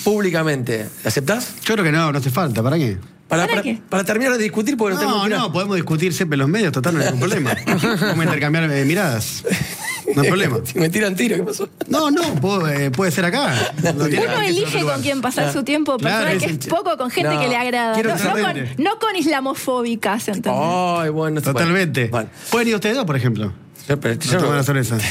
públicamente. ¿Aceptás? Yo creo que no hace falta. ¿Para qué? Para terminar de discutir, porque no tenemos que ir a... No, podemos discutir siempre en los medios, total, no hay ningún problema. Podemos intercambiar miradas. No hay problema. Si me tiran tiro, ¿qué pasó? No, puede ser acá. Uno elige con quién pasar su tiempo personal, que es poco con gente que le agrada. No con islamofóbicas, ¿entendés? Ay, bueno. Totalmente. Bueno. ¿Pueden ir ustedes dos, por ejemplo? Yo no van a hacer eso.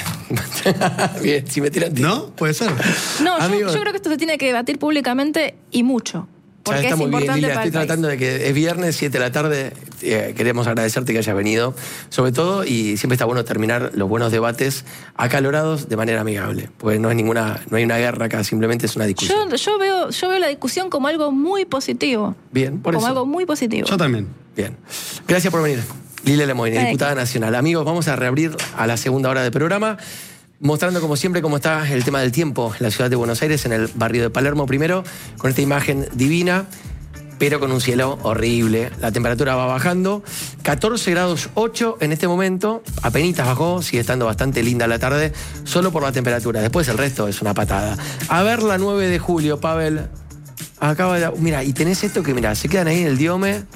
Bien, si me tiran tiro. ¿No? Puede ser. No, yo creo que esto se tiene que debatir públicamente y mucho. Porque es importante bien, Lilia, para el país. Estoy tratando de que es viernes, 7 de la tarde. Queremos agradecerte que hayas venido, sobre todo, y siempre está bueno terminar los buenos debates acalorados de manera amigable. Pues no hay una guerra acá, simplemente es una discusión. Yo veo la discusión como algo muy positivo. Bien, por eso. Como algo muy positivo. Yo también. Bien. Gracias por venir. Lilia Lemoyne, diputada nacional. Amigos, vamos a reabrir a la segunda hora del programa, mostrando como siempre cómo está el tema del tiempo en la ciudad de Buenos Aires, en el barrio de Palermo primero, con esta imagen divina, pero con un cielo horrible. La temperatura va bajando, 14 grados 8 en este momento, apenitas bajó, sigue estando bastante linda la tarde, solo por la temperatura. Después el resto es una patada. A ver la 9 de julio, Pavel. Acaba de... Mira, y tenés esto que, mira, se quedan ahí en el diome.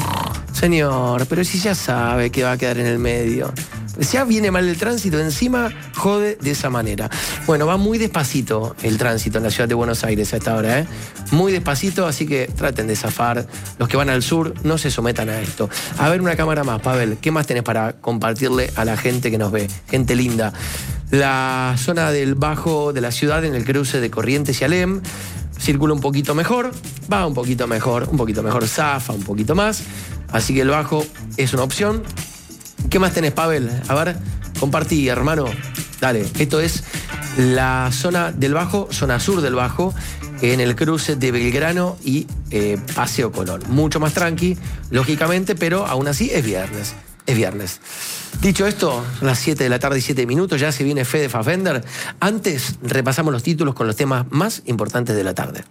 Señor, pero si ya sabe que va a quedar en el medio. Si ya viene mal el tránsito, encima jode de esa manera. Bueno, va muy despacito el tránsito en la ciudad de Buenos Aires a esta hora, ¿eh? Muy despacito, así que traten de zafar. Los que van al sur, no se sometan a esto. A ver, una cámara más, Pavel. ¿Qué más tenés para compartirle a la gente que nos ve? Gente linda. La zona del bajo de la ciudad, en el cruce de Corrientes y Alem, circula un poquito mejor, va un poquito mejor, zafa un poquito más. Así que el bajo es una opción. ¿Qué más tenés, Pavel? A ver, compartí, hermano. Dale, esto es la zona del Bajo, zona sur del Bajo, en el cruce de Belgrano y Paseo Colón. Mucho más tranqui, lógicamente, pero aún así es viernes. Es viernes. Dicho esto, son las 7 de la tarde y 7 minutos, ya se viene Fede Fafender. Antes repasamos los títulos con los temas más importantes de la tarde.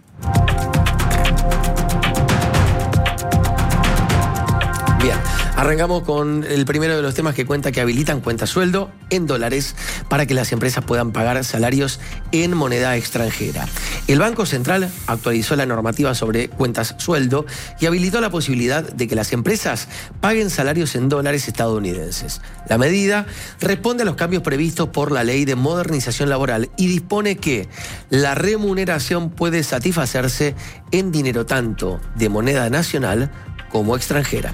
Bien, arrancamos con el primero de los temas que cuenta que habilitan cuentas sueldo en dólares para que las empresas puedan pagar salarios en moneda extranjera. El Banco Central actualizó la normativa sobre cuentas sueldo y habilitó la posibilidad de que las empresas paguen salarios en dólares estadounidenses. La medida responde a los cambios previstos por la Ley de Modernización Laboral y dispone que la remuneración puede satisfacerse en dinero tanto de moneda nacional como extranjera.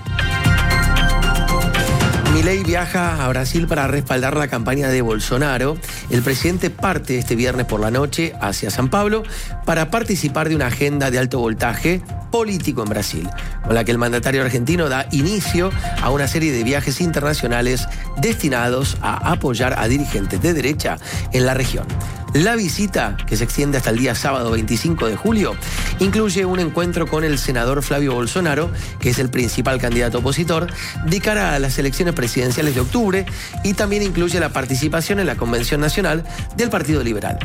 Milei viaja a Brasil para respaldar la campaña de Bolsonaro. El presidente parte este viernes por la noche hacia San Pablo para participar de una agenda de alto voltaje político en Brasil, con la que el mandatario argentino da inicio a una serie de viajes internacionales destinados a apoyar a dirigentes de derecha en la región. La visita, que se extiende hasta el día sábado 25 de julio, incluye un encuentro con el senador Flavio Bolsonaro, que es el principal candidato opositor, de cara a las elecciones presidenciales de octubre, y también incluye la participación en la Convención Nacional del Partido Liberal.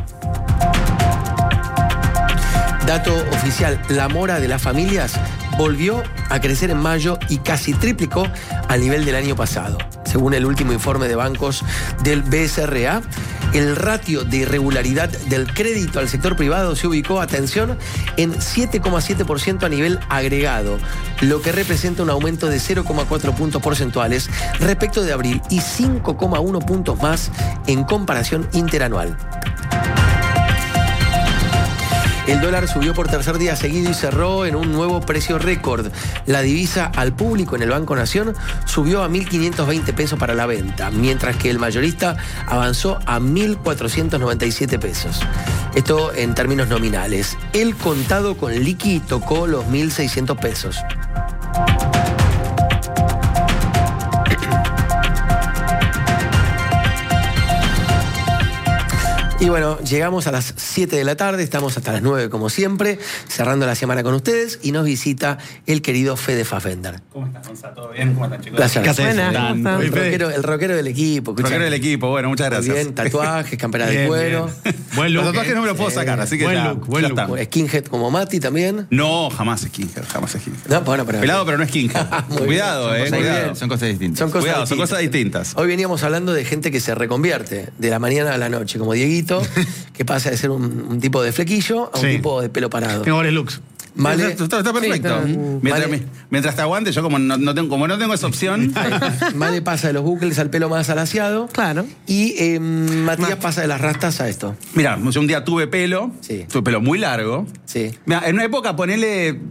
Dato oficial, la mora de las familias volvió a crecer en mayo y casi triplicó al nivel del año pasado. Según el último informe de bancos del BSRA, el ratio de irregularidad del crédito al sector privado se ubicó, atención, en 7,7% a nivel agregado, lo que representa un aumento de 0,4 puntos porcentuales respecto de abril y 5,1 puntos más en comparación interanual. El dólar subió por tercer día seguido y cerró en un nuevo precio récord. La divisa al público en el Banco Nación subió a 1.520 pesos para la venta, mientras que el mayorista avanzó a 1.497 pesos. Esto en términos nominales. El contado con liqui tocó los 1.600 pesos. Y bueno, llegamos a las 7 de la tarde, estamos hasta las 9 como siempre, cerrando la semana con ustedes y nos visita el querido Fede Fafender. ¿Cómo estás, Gonzalo? ¿Todo bien? ¿Cómo están, chicos? Placer. ¿Qué haces? El rockero del equipo. El rockero del equipo, bueno, muchas gracias. Muy bien, tatuajes, campera de cuero. Buen look. Los tatuajes no me los puedo sacar, así que buen ya, look, buen ya look. está. Skinhead como Mati también. No, jamás skinhead, jamás skinhead. No, bueno, pero... Pelado, pero no skinhead. Muy Cuidado, bien, cuidado. Son cosas distintas. Cuidado, son cosas distintas. Hoy veníamos hablando de gente que se reconvierte de la mañana a la noche, como Dieguito. Fito, que pasa de ser un tipo de flequillo a un tipo de pelo parado. Tengo varios looks. Vale. Está perfecto. Mientras te aguante, yo como no tengo esa opción. Male pasa de los bucles al pelo más alaciado. Claro. Y Matías pasa de las rastas a esto. Mira, yo un día tuve pelo muy largo. Sí. Mirá, en una época, ponele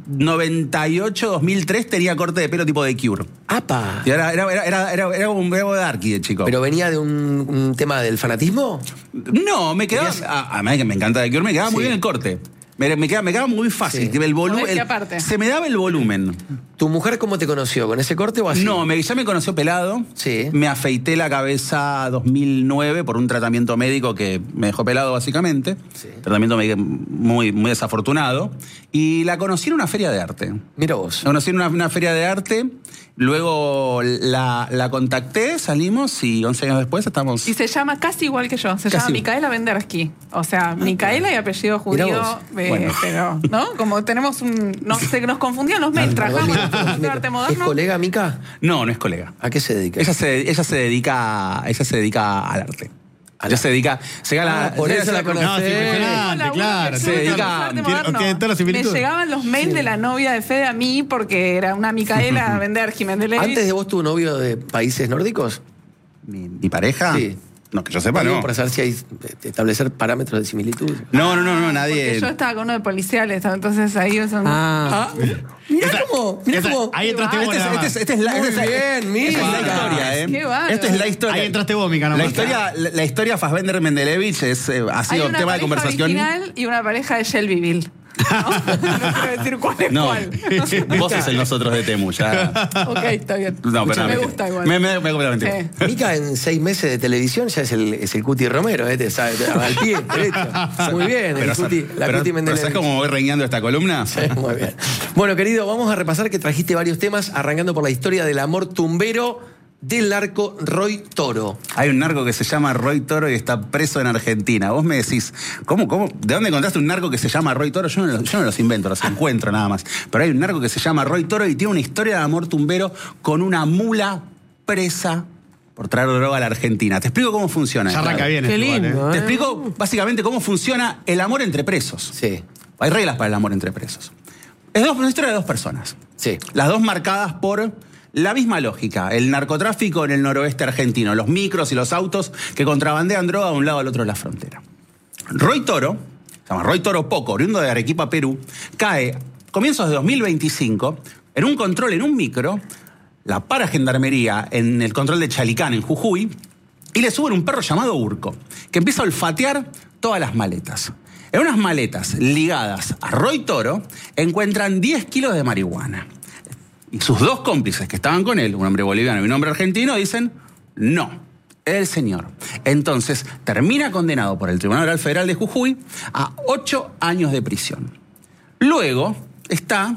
98, 2003, tenía corte de pelo tipo de Cure. ¡Apa! Y era un verbo de Arqui de chico. ¿Pero venía de un tema del fanatismo? No, me quedaba. A mí que me encanta de Cure, me quedaba muy bien el corte. Me quedaba muy fácil. Sí. El volumen, se me daba el volumen. ¿Tu mujer cómo te conoció? ¿Con ese corte o así? No, ya me conoció pelado. Sí. Me afeité la cabeza 2009 por un tratamiento médico que me dejó pelado básicamente. Sí. Tratamiento médico muy, muy desafortunado. Y la conocí en una feria de arte. Mira vos. La conocí en una feria de arte. Luego la contacté, salimos y 11 años después estamos... Y se llama casi igual que yo. Se llama Micaela Vendersky. O sea, Micaela y apellido judío. Bueno. Pero, ¿no? Como tenemos nos confundían los mails. Trabajamos en el arte moderno. ¿Es colega, Mica? No es colega. ¿A qué se dedica? Ella se dedica al arte. Ella se dedica... por eso la conocí. No, sí, impresionante, claro. Se dedica... Me llegaban los mails de la novia de Fede a mí porque era una Micaela Vendersky. ¿Antes de vos tu novio de países nórdicos? ¿Mi pareja? Sí. No, que yo sepa, no. Para saber si hay establecer parámetros de similitud. No, nadie... Porque yo estaba con uno de policiales, entonces ahí son... Mirá cómo. Ahí entraste vos. Esta es la historia, ¿eh? Qué bárbaro. Esta es la historia. Ahí entraste vos, Mica. La historia Fassbender-Mendelevich ha sido un tema de conversación. Hay una pareja original y una pareja de Shelbyville. ¿No? No quiero decir cuál es cuál. Vos sos el nosotros de Temu, ya. Ok, está bien. No, pero me gusta igual. Me completamente. Mica en 6 meses de televisión ya es el Cuti Romero, te sabe, al pie, derecho. Muy bien, pero, Cuti Mendelevich. ¿Pero sabes cómo voy reñando esta columna? Sí, muy bien. Bueno, querido, vamos a repasar que trajiste varios temas, arrancando por la historia del amor tumbero del narco Roy Toro. Hay un narco que se llama Roy Toro y está preso en Argentina. Vos me decís, ¿cómo? ¿De dónde encontraste un narco que se llama Roy Toro? Yo no los invento, los encuentro nada más. Pero hay un narco que se llama Roy Toro y tiene una historia de amor tumbero con una mula presa por traer droga a la Argentina. Te explico cómo funciona. Ya arranca bien. Qué lindo. Te explico básicamente cómo funciona el amor entre presos. Sí. Hay reglas para el amor entre presos. Es una historia de dos personas. Sí. Las dos marcadas por la misma lógica. El narcotráfico en el noroeste argentino. Los micros y los autos que contrabandean droga de un lado al otro de la frontera. Roy Toro, se llama Roy Toro Poco, oriundo de Arequipa, Perú, cae comienzos de 2025 en un control en un micro, la para Gendarmería en el control de Chalicán, en Jujuy, y le suben un perro llamado Urco, que empieza a olfatear todas las maletas. En unas maletas ligadas a Roy Toro encuentran 10 kilos de marihuana. Y sus dos cómplices que estaban con él, un hombre boliviano y un hombre argentino, dicen, no, el señor. Entonces, termina condenado por el Tribunal Oral Federal de Jujuy a 8 años de prisión. Luego está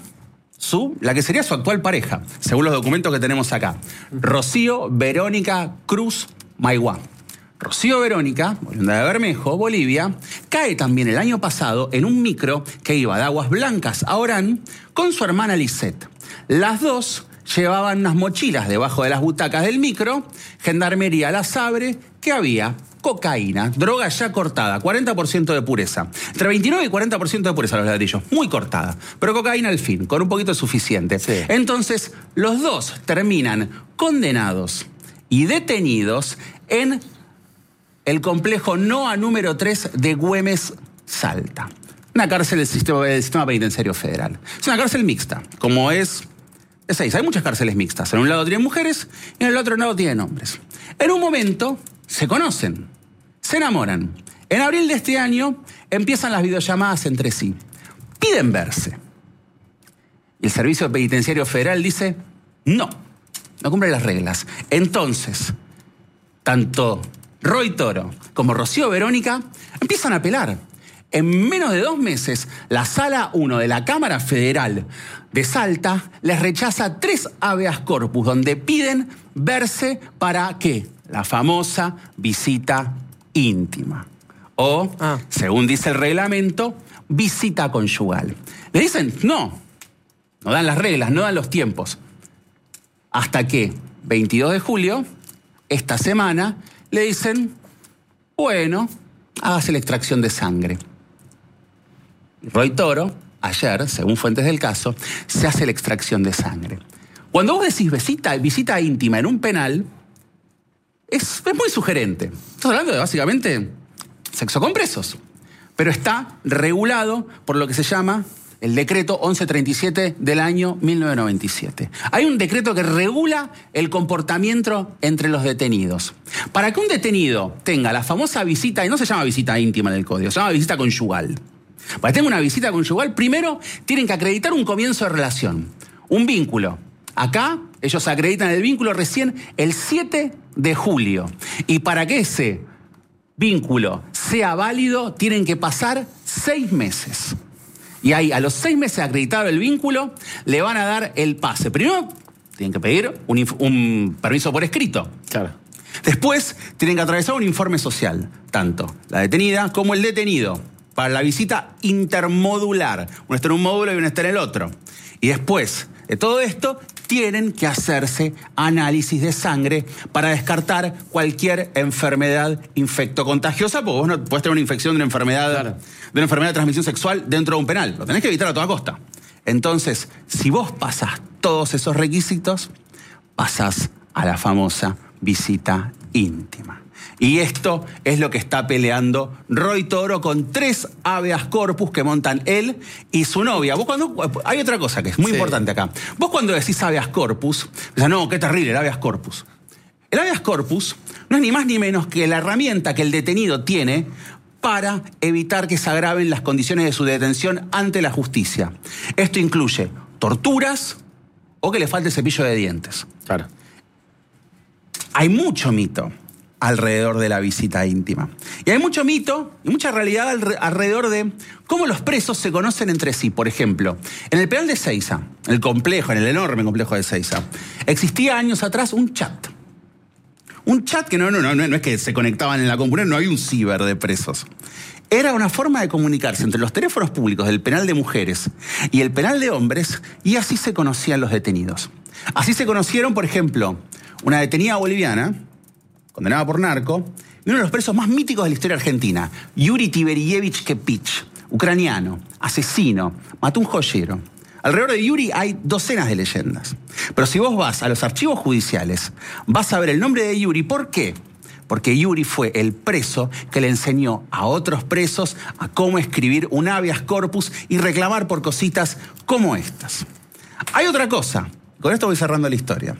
la que sería su actual pareja, según los documentos que tenemos acá, Rocío Verónica Cruz Mayguá. Rocío Verónica, oriunda de Bermejo, Bolivia, cae también el año pasado en un micro que iba de Aguas Blancas a Orán con su hermana Lisette. Las dos llevaban unas mochilas debajo de las butacas del micro. Gendarmería las abre, que había cocaína, droga ya cortada, 40% de pureza. Entre 29 y 40% de pureza los ladrillos, muy cortada. Pero cocaína al fin, con un poquito suficiente. Sí. Entonces, los dos terminan condenados y detenidos en el complejo NOA número 3 de Güemes, Salta. Una cárcel del sistema penitenciario federal. Es una cárcel mixta, como es 6. Hay muchas cárceles mixtas. En un lado tienen mujeres y en el otro lado tienen hombres. En un momento se conocen, se enamoran. En abril de este año empiezan las videollamadas entre sí. Piden verse. Y el Servicio Penitenciario Federal dice, no cumple las reglas. Entonces, tanto Roy Toro como Rocío Verónica empiezan a apelar. En menos de 2 meses, la Sala 1 de la Cámara Federal de Salta les rechaza 3 habeas corpus, donde piden verse para ¿qué? La famosa visita íntima. O, según dice el reglamento, visita conyugal. Le dicen, no dan las reglas, no dan los tiempos. Hasta que, 22 de julio, esta semana, le dicen, bueno, hágase la extracción de sangre. Roy Toro, ayer, según fuentes del caso, se hace la extracción de sangre. Cuando vos decís visita íntima en un penal, es muy sugerente. Estás hablando de, básicamente, sexo con presos. Pero está regulado por lo que se llama el decreto 1137 del año 1997. Hay un decreto que regula el comportamiento entre los detenidos. Para que un detenido tenga la famosa visita, y no se llama visita íntima en el código, se llama visita conyugal. Para que tenga una visita conyugal, primero tienen que acreditar un comienzo de relación, un vínculo. Acá ellos acreditan el vínculo recién el 7 de julio. Y para que ese vínculo sea válido, tienen que pasar 6 meses. Y ahí, a los 6 meses acreditado el vínculo, le van a dar el pase. Primero, tienen que pedir un permiso por escrito. Claro. Después, tienen que atravesar un informe social, tanto la detenida como el detenido, para la visita intermodular. Uno está en un módulo y uno está en el otro. Y después de todo esto, tienen que hacerse análisis de sangre para descartar cualquier enfermedad infectocontagiosa, porque vos no podés tener una infección de una enfermedad, claro, de una enfermedad de transmisión sexual dentro de un penal. Lo tenés que evitar a toda costa. Entonces, si vos pasás todos esos requisitos, pasás a la famosa visita íntima. Y esto es lo que está peleando Roy Toro con 3 habeas corpus que montan él y su novia. Hay otra cosa que es muy importante acá. Vos cuando decís habeas corpus, pensás, no, qué terrible el habeas corpus. El habeas corpus no es ni más ni menos que la herramienta que el detenido tiene para evitar que se agraven las condiciones de su detención ante la justicia. Esto incluye torturas o que le falte cepillo de dientes. Claro. Hay mucho mito alrededor de la visita íntima. Y hay mucho mito y mucha realidad alrededor de cómo los presos se conocen entre sí. Por ejemplo, en el penal de Seiza, en el enorme complejo de Seiza, existía años atrás un chat. Un chat que no es que se conectaban en la computadora, no había un ciber de presos. Era una forma de comunicarse entre los teléfonos públicos del penal de mujeres y el penal de hombres, y así se conocían los detenidos. Así se conocieron, por ejemplo, una detenida boliviana, condenada por narco, y uno de los presos más míticos de la historia argentina, Yuri Tiberievich Kepich, ucraniano, asesino, mató un joyero. Alrededor de Yuri hay docenas de leyendas. Pero si vos vas a los archivos judiciales, vas a ver el nombre de Yuri. ¿Por qué? Porque Yuri fue el preso que le enseñó a otros presos a cómo escribir un habeas corpus y reclamar por cositas como estas. Hay otra cosa. Con esto voy cerrando la historia.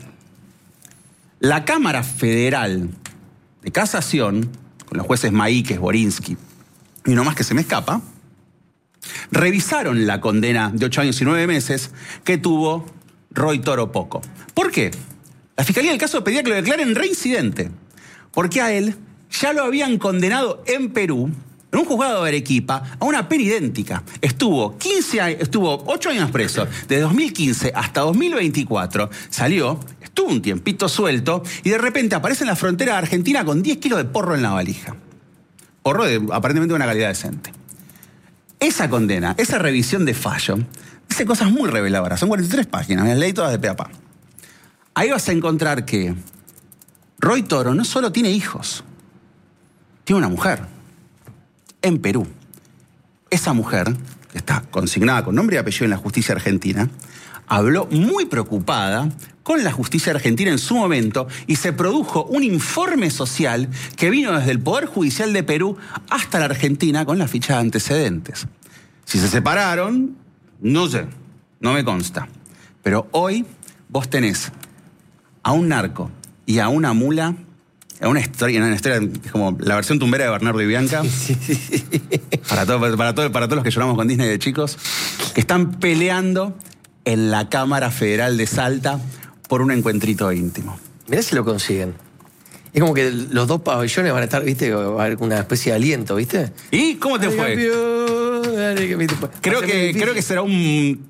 La Cámara Federal de Casación, con los jueces Maíquez, Borinsky y uno más que se me escapa, revisaron la condena de 8 años y 9 meses que tuvo Roy Toro Poco. ¿Por qué? La Fiscalía del caso pedía que lo declaren reincidente, porque a él ya lo habían condenado en Perú, en un juzgado de Arequipa, a una pena idéntica. Estuvo 8 años preso, de 2015 hasta 2024, salió, estuvo un tiempito suelto, y de repente aparece en la frontera de Argentina con 10 kilos de porro en la valija. Porro de aparentemente una calidad decente. Esa condena, esa revisión de fallo, dice cosas muy reveladoras. Son 43 páginas, me las leí todas de pe a pa. Ahí vas a encontrar que Roy Toro no solo tiene hijos, tiene una mujer en Perú. Esa mujer, que está consignada con nombre y apellido en la justicia argentina, habló muy preocupada con la justicia argentina en su momento y se produjo un informe social que vino desde el Poder Judicial de Perú hasta la Argentina con la ficha de antecedentes. Si se separaron, no sé, no me consta. Pero hoy vos tenés a un narco y a una mula, en una historia como la versión tumbera de Bernardo y Bianca, para todos los que lloramos con Disney de chicos, que están peleando en la Cámara Federal de Salta por un encuentrito íntimo. Mirá si lo consiguen. Es como que los 2 pabellones van a estar, ¿viste? Va a haber una especie de aliento, ¿viste? ¿Y cómo te fue? Creo que será un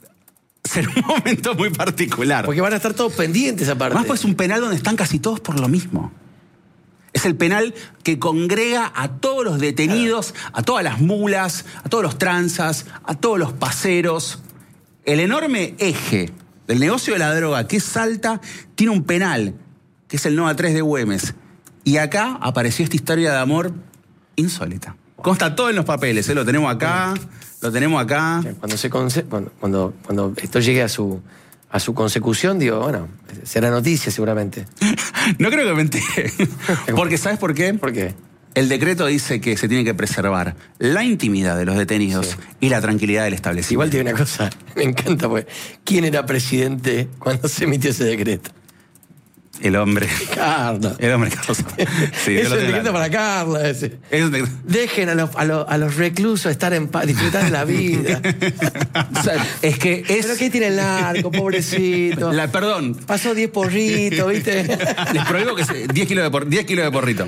momento muy particular. Porque van a estar todos pendientes aparte. Además, pues es un penal donde están casi todos por lo mismo. Es el penal que congrega a todos los detenidos, a todas las mulas, a todos los tranzas, a todos los paseros. El enorme eje del negocio de la droga que es Salta tiene un penal, que es el NOA 3 de Güemes. Y acá apareció esta historia de amor insólita. Consta todo en los papeles, lo tenemos acá, lo tenemos acá. Cuando esto llegue a su consecución, digo, bueno, será noticia seguramente. No creo que me entere. Porque, ¿sabes por qué? ¿Por qué? El decreto dice que se tiene que preservar la intimidad de los detenidos y la tranquilidad del establecimiento. Igual tiene una cosa, me encanta, porque ¿quién era presidente cuando se emitió ese decreto? El hombre. Carlos. El hombre Carlos. Sí, es un decreto para Carlos ese. Dejen a los reclusos estar en paz, disfrutar de la vida. O sea, es que es... ¿Pero qué tiene el narco, pobrecito? Perdón. Pasó 10 porritos, ¿viste? Les prohíbo que 10 kilos de porrito.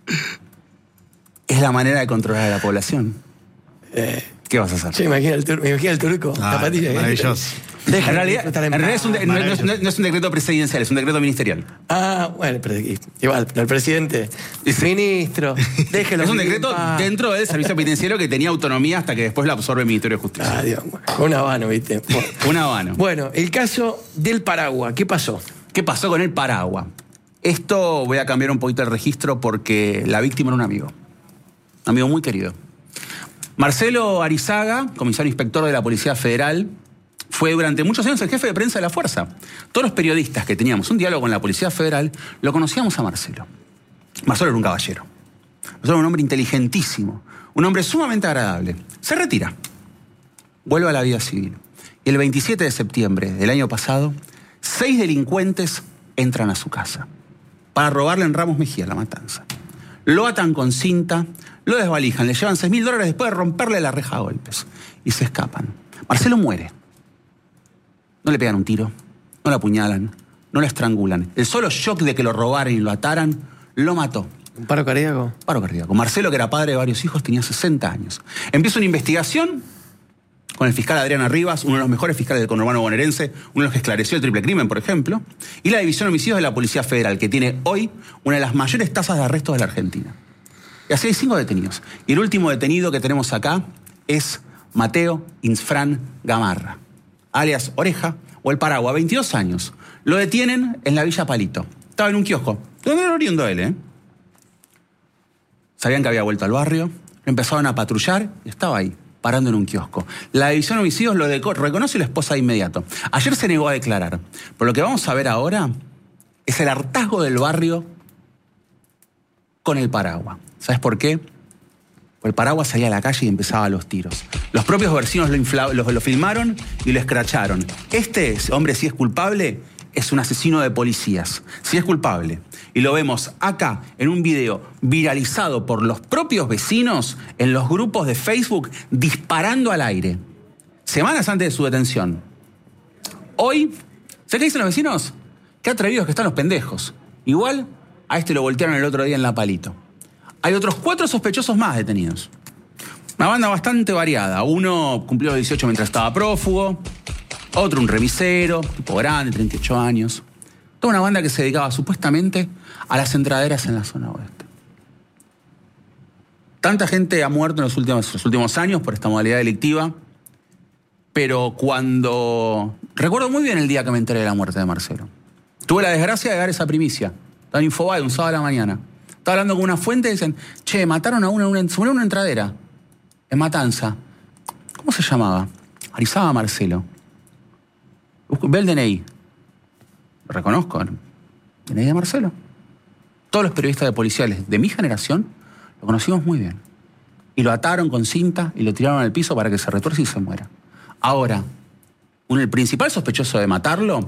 Es la manera de controlar a la población. ¿Qué vas a hacer? Sí, me imagino el turco. Maravilloso. En realidad no es un decreto presidencial, es un decreto ministerial. Bueno, pero igual, el presidente, ministro, déjelo. Es un decreto dentro del servicio penitenciario que tenía autonomía hasta que después la absorbe el Ministerio de Justicia. Dios, un habano, ¿viste? Un habano. Bueno, el caso del paraguas, ¿qué pasó? ¿Qué pasó con el paraguas? Esto voy a cambiar un poquito el registro porque la víctima era un amigo muy querido. Marcelo Arizaga, comisario inspector de la Policía Federal, fue durante muchos años el jefe de prensa de la Fuerza. Todos los periodistas que teníamos un diálogo con la Policía Federal lo conocíamos a Marcelo. Marcelo era un caballero. Marcelo era un hombre inteligentísimo, un hombre sumamente agradable. Se retira, vuelve a la vida civil. Y el 27 de septiembre del año pasado, 6 delincuentes entran a su casa para robarle en Ramos Mejía, La Matanza. Lo atan con cinta, lo desvalijan, le llevan $6.000 después de romperle la reja a golpes. Y se escapan. Marcelo muere. No le pegan un tiro, no lo apuñalan, no lo estrangulan. El solo shock de que lo robaran y lo ataran, lo mató. ¿Un paro cardíaco? Paro cardíaco. Marcelo, que era padre de varios hijos, tenía 60 años. Empieza una investigación con el fiscal Adrián Arribas, uno de los mejores fiscales del conurbano bonaerense, uno de los que esclareció el triple crimen, por ejemplo, y la División de Homicidios de la Policía Federal, que tiene hoy una de las mayores tasas de arrestos de la Argentina. Y así hay 5 detenidos. Y el último detenido que tenemos acá es Mateo Insfrán Gamarra, alias Oreja o el Paraguas, 22 años. Lo detienen en la Villa Palito. Estaba en un kiosco. ¿De dónde era oriundo él, Sabían que había vuelto al barrio, lo empezaron a patrullar y estaba ahí, parando en un kiosco. La División de Homicidios lo reconoce la esposa de inmediato. Ayer se negó a declarar. Pero lo que vamos a ver ahora es el hartazgo del barrio con el Paraguas. ¿Sabes por qué? Porque el Paraguas salía a la calle y empezaba los tiros. Los propios vecinos lo filmaron y lo escracharon. Este hombre, si es culpable, es un asesino de policías. Si es culpable. Y lo vemos acá en un video viralizado por los propios vecinos en los grupos de Facebook disparando al aire. Semanas antes de su detención. Hoy, ¿sabes qué dicen los vecinos? Qué atrevidos que están los pendejos. Igual a este lo voltearon el otro día en La Palito. Hay otros 4 sospechosos más detenidos. Una banda bastante variada. Uno cumplió los 18 mientras estaba prófugo. Otro un remisero, tipo grande, 38 años. Toda una banda que se dedicaba supuestamente a las entraderas en la zona oeste. Tanta gente ha muerto en los últimos años por esta modalidad delictiva. Pero recuerdo muy bien el día que me enteré de la muerte de Marcelo. Tuve la desgracia de dar esa primicia. Estaba en Infobae un sábado a la mañana. Estaba hablando con una fuente y dicen, che, mataron a una entradera en Matanza. ¿Cómo se llamaba? Arizaga Marcelo. Ve el DNI. Lo reconozco. ¿No? DNI de Marcelo. Todos los periodistas de policiales de mi generación lo conocimos muy bien. Y lo ataron con cinta y lo tiraron al piso para que se retuerce y se muera. Ahora, el principal sospechoso de matarlo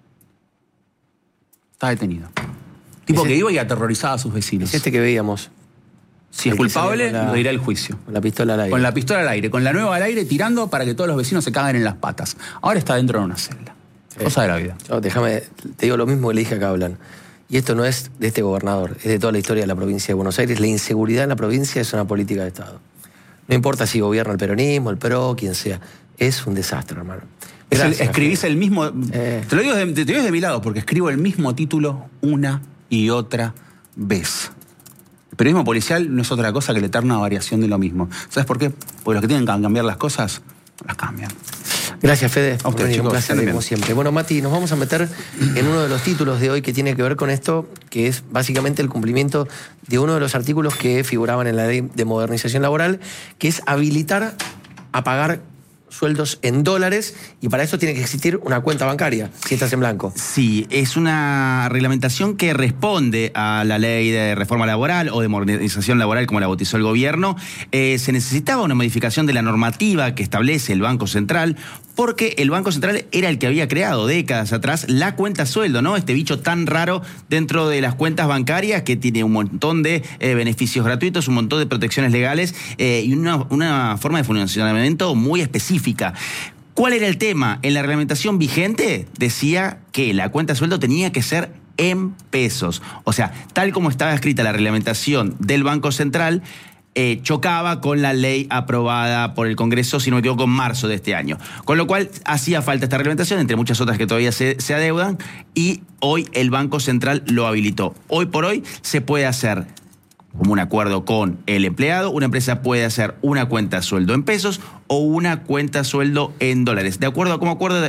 está detenido. Tipo que iba y aterrorizaba a sus vecinos. Es este que veíamos. Si es culpable, lo irá al juicio. Con la pistola al aire. Con la pistola al aire, con la nueva al aire, tirando para que todos los vecinos se caguen en las patas. Ahora está dentro de una celda. Cosa de la vida. Te digo lo mismo que le dije a Cablan. Y esto no es de este gobernador, es de toda la historia de la provincia de Buenos Aires. La inseguridad en la provincia es una política de Estado. No importa si gobierna el peronismo, el PRO, quien sea. Es un desastre, hermano. Escribís el mismo... Te lo digo de mi lado, porque escribo el mismo título una y otra vez. El periodismo policial no es otra cosa que la eterna variación de lo mismo. ¿Sabes por qué? Porque los que tienen que cambiar las cosas, las cambian. Gracias, Fede. A ustedes, chicos. Un placer, como siempre. Bueno, Mati, nos vamos a meter en uno de los títulos de hoy que tiene que ver con esto, que es básicamente el cumplimiento de uno de los artículos que figuraban en la Ley de Modernización Laboral, que es habilitar a pagar sueldos en dólares, y para eso tiene que existir una cuenta bancaria, si estás en blanco. Sí, es una reglamentación que responde a la ley de reforma laboral o de modernización laboral, como la bautizó el gobierno. Se necesitaba una modificación de la normativa que establece el Banco Central, porque el Banco Central era el que había creado décadas atrás la cuenta sueldo, ¿no? Este bicho tan raro dentro de las cuentas bancarias que tiene un montón de beneficios gratuitos, un montón de protecciones legales y una forma de funcionamiento muy específica. ¿Cuál era el tema? En la reglamentación vigente decía que la cuenta sueldo tenía que ser en pesos. O sea, tal como estaba escrita la reglamentación del Banco Central, chocaba con la ley aprobada por el Congreso, si no me equivoco, en marzo de este año. Con lo cual hacía falta esta reglamentación, entre muchas otras que todavía se adeudan, y hoy el Banco Central lo habilitó. Hoy por hoy se puede hacer como un acuerdo con el empleado. Una empresa puede hacer una cuenta sueldo en pesos o una cuenta sueldo en dólares, de acuerdo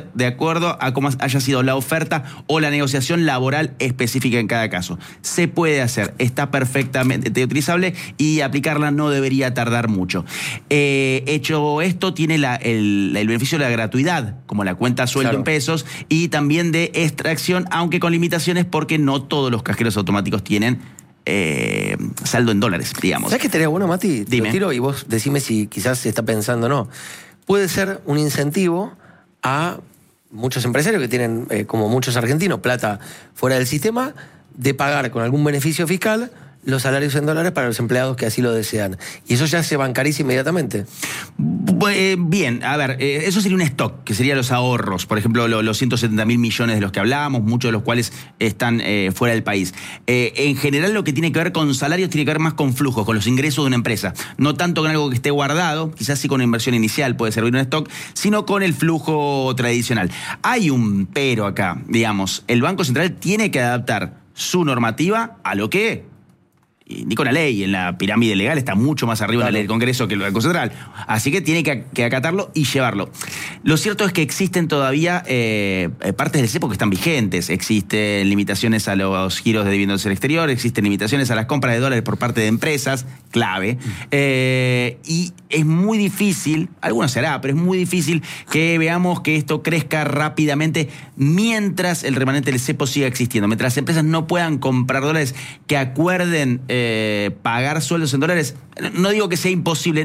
a cómo haya sido la oferta o la negociación laboral específica en cada caso. Se puede hacer, está perfectamente utilizable y aplicarla no debería tardar mucho. Hecho esto, tiene el beneficio de la gratuidad, como la cuenta sueldo en pesos, y también de extracción, aunque con limitaciones, porque no todos los cajeros automáticos tienen saldo en dólares, digamos. ¿Sabes qué estaría bueno, Mati? Te lo tiro y vos decime si quizás se está pensando o no. Puede ser un incentivo a muchos empresarios que tienen, como muchos argentinos, plata fuera del sistema, de pagar con algún beneficio fiscal los salarios en dólares para los empleados que así lo desean. Y eso ya se bancariza inmediatamente. Bien, a ver, eso sería un stock, que serían los ahorros. Por ejemplo, los 170.000 millones de los que hablábamos, muchos de los cuales están fuera del país. En general, lo que tiene que ver con salarios tiene que ver más con flujos, con los ingresos de una empresa. No tanto con algo que esté guardado, quizás sí con una inversión inicial puede servir un stock, sino con el flujo tradicional. Hay un pero acá, digamos. El Banco Central tiene que adaptar su normativa a lo que... ni con la ley, en la pirámide legal está mucho más arriba en la ley del Congreso que el Banco Central. Así que tiene que acatarlo y llevarlo. Lo cierto es que existen todavía partes del cepo que están vigentes. Existen limitaciones a los giros de dividendos del exterior, existen limitaciones a las compras de dólares por parte de empresas, clave. Y es muy difícil, algunos se hará, pero es muy difícil que veamos que esto crezca rápidamente mientras el remanente del cepo siga existiendo. Mientras las empresas no puedan comprar dólares, que acuerden pagar sueldos en dólares, no digo que sea imposible,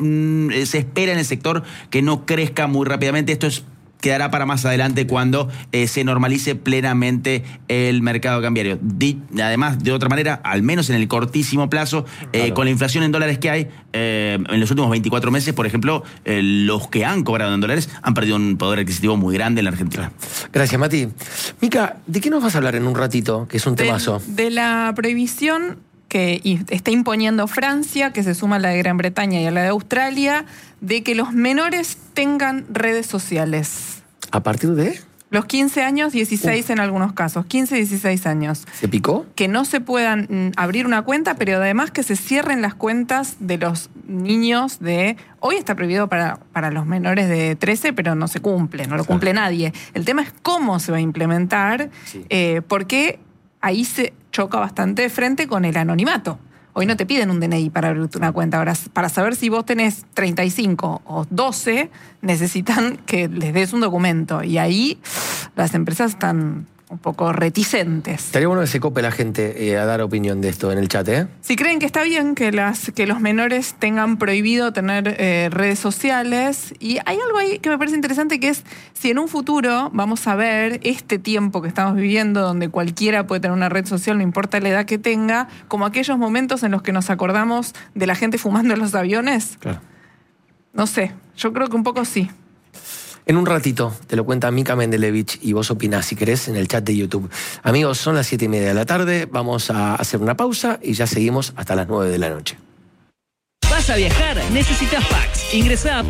se espera en el sector que no crezca muy rápidamente. Esto quedará para más adelante cuando se normalice plenamente el mercado cambiario. Además, de otra manera, al menos en el cortísimo plazo, con la inflación en dólares que hay, en los últimos 24 meses, por ejemplo, los que han cobrado en dólares han perdido un poder adquisitivo muy grande en la Argentina. Gracias, Mati. Mica, ¿de qué nos vas a hablar en un ratito? Que es un temazo. De la prohibición que está imponiendo Francia, que se suma a la de Gran Bretaña y a la de Australia, de que los menores tengan redes sociales. ¿A partir de? Los 15 años, 16 en algunos casos. 15, 16 años. ¿Se picó? Que no se puedan abrir una cuenta, pero además que se cierren las cuentas de los niños de... Hoy está prohibido para los menores de 13, pero no se cumple, no lo cumple nadie. El tema es cómo se va a implementar, porque ahí se choca bastante de frente con el anonimato. Hoy no te piden un DNI para abrirte una cuenta. Ahora, para saber si vos tenés 35 o 12, necesitan que les des un documento. Y ahí las empresas están un poco reticentes. Estaría bueno que se cope la gente a dar opinión de esto en el chat, ¿eh? Si creen que está bien que los menores tengan prohibido tener redes sociales. Y hay algo ahí que me parece interesante, que es si en un futuro vamos a ver este tiempo que estamos viviendo, donde cualquiera puede tener una red social, no importa la edad que tenga, como aquellos momentos en los que nos acordamos de la gente fumando en los aviones. Claro. No sé, yo creo que un poco sí. En un ratito te lo cuenta Mica Mendelevich y vos opinás, si querés, en el chat de YouTube. Amigos, son las 7:30 de la tarde, vamos a hacer una pausa y ya seguimos hasta las 9 de la noche. ¿Vas a viajar? Necesitas Pax. Ingresá a